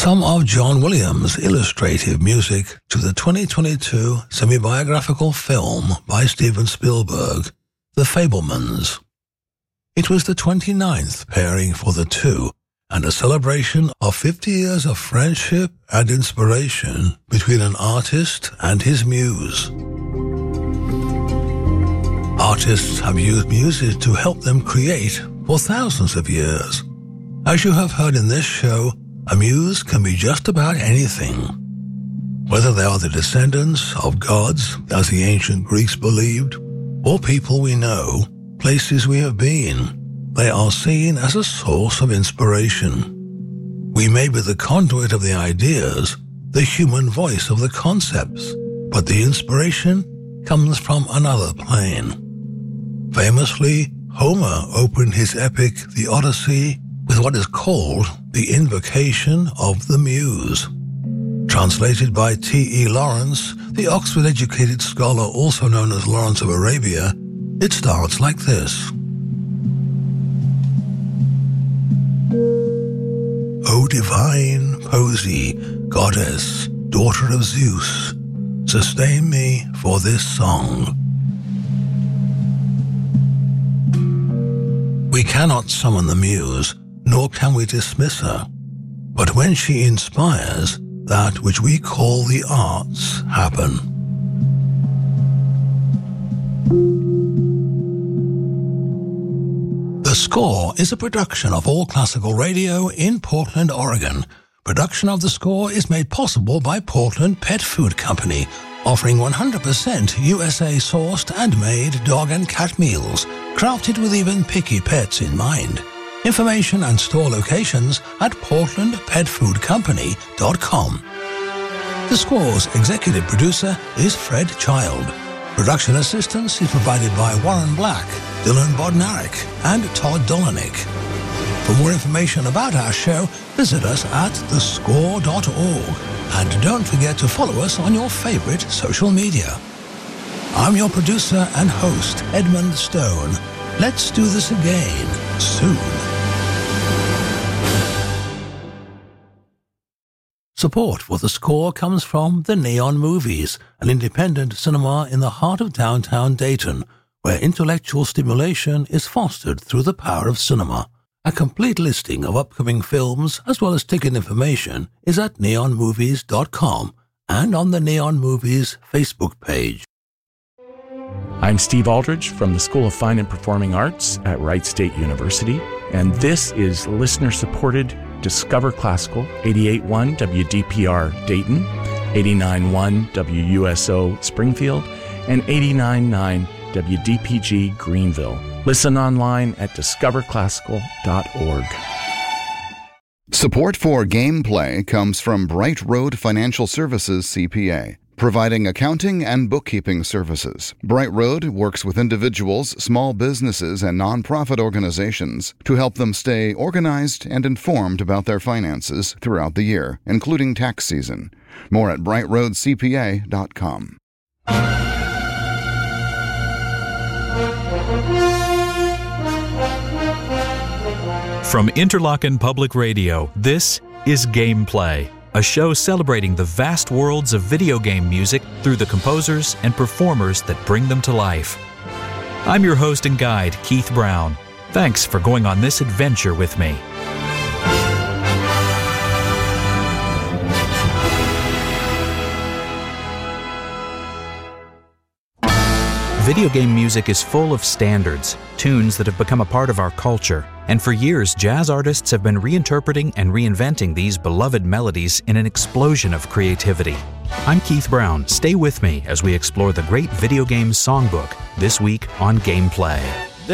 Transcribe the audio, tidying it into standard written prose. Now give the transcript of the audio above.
some of John Williams' illustrative music to the 2022 semi-biographical film by Steven Spielberg, The Fabelmans. It was the 29th pairing for the two, and a celebration of 50 years of friendship and inspiration between an artist and his muse. Artists have used muses to help them create for thousands of years. As you have heard in this show, a muse can be just about anything. Whether they are the descendants of gods, as the ancient Greeks believed, or people we know, places we have been, they are seen as a source of inspiration. We may be the conduit of the ideas, the human voice of the concepts, but the inspiration comes from another plane. Famously, Homer opened his epic, the Odyssey, with what is called the Invocation of the Muse. Translated by T.E. Lawrence, the Oxford-educated scholar also known as Lawrence of Arabia, it starts like this. O divine Posy, goddess, daughter of Zeus, sustain me for this song. We cannot summon the muse, nor can we dismiss her, but when she inspires, that which we call the arts happen. The Score is a production of All Classical Radio in Portland, Oregon. Production of The Score is made possible by Portland Pet Food Company, offering 100% USA-sourced and made dog and cat meals, crafted with even picky pets in mind. Information and store locations at portlandpetfoodcompany.com. The Score's executive producer is Fred Child. Production assistance is provided by Warren Black, Dylan Bodnarik, and Todd Dolanik. For more information about our show, visit us at thescore.org. And don't forget to follow us on your favorite social media. I'm your producer and host, Edmund Stone. Let's do this again soon. Support for The Score comes from The Neon Movies, an independent cinema in the heart of downtown Dayton, where intellectual stimulation is fostered through the power of cinema. A complete listing of upcoming films, as well as ticket information, is at neonmovies.com and on the Neon Movies Facebook page. I'm Steve Aldridge from the School of Fine and Performing Arts at Wright State University, and this is listener-supported Discover Classical, 88.1 WDPR Dayton, 89.1 WUSO Springfield, and 89.9 WDPG Greenville. Listen online at discoverclassical.org. Support for Gameplay comes from Bright Road Financial Services CPA, providing accounting and bookkeeping services. Bright Road works with individuals, small businesses, and nonprofit organizations to help them stay organized and informed about their finances throughout the year, including tax season. More at brightroadcpa.com. From Interlochen Public Radio, this is Gameplay, a show celebrating the vast worlds of video game music through the composers and performers that bring them to life. I'm your host and guide, Keith Brown. Thanks for going on this adventure with me. Video game music is full of standards, tunes that have become a part of our culture, and for years jazz artists have been reinterpreting and reinventing these beloved melodies in an explosion of creativity. I'm Keith Brown. Stay with me as we explore the great video game songbook this week on Gameplay.